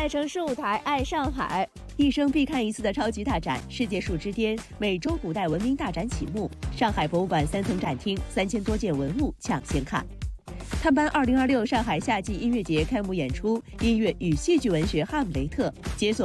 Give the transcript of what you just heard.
爱城市舞台，爱上海。 一生必看一次的超级大展——世界树之巅美洲古代文明大展启幕，上海博物馆3层展厅，3000多件文物抢先看。探班2026上海夏季音乐节开幕演出，音乐与戏剧文学《哈姆雷特》解锁